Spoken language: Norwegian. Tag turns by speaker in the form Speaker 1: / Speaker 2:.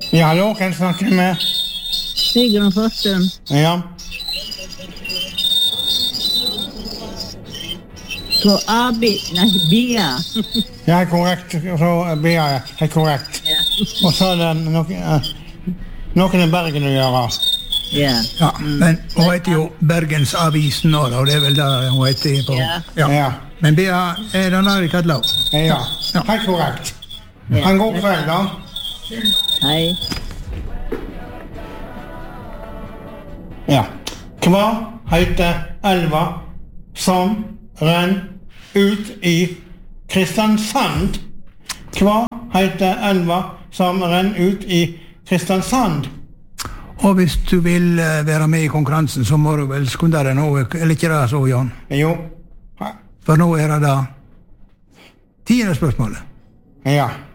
Speaker 1: Ja, hallo, kan jeg snakke med?
Speaker 2: Sigrun Forsum.
Speaker 1: Ja.
Speaker 2: På Bia.
Speaker 1: Ja, korrekt. Så Bia, ja, korrekt.
Speaker 2: Ja.
Speaker 1: Og så det noen i Bergen å gjøre.
Speaker 2: Ja.
Speaker 3: Ja, men hun heter jo Bergens Avisen nå, og det er vel der hun heter på.
Speaker 2: Ja.
Speaker 1: Ja.
Speaker 3: Men Bia er den der i Kadlau.
Speaker 1: Ja, helt korrekt. Ha en god kveld, da.
Speaker 2: Hei.
Speaker 1: Ja. Hva heter elva som renner ut i Kristiansand? Hva heter elva som renner ut i Kristiansand?
Speaker 3: Og hvis du vil være med i konkurransen, så må du vel skunde deg nå, eller ikke det så, Jan?
Speaker 1: Jo.
Speaker 3: For nå er det da 10. spørsmålet.
Speaker 1: Ja.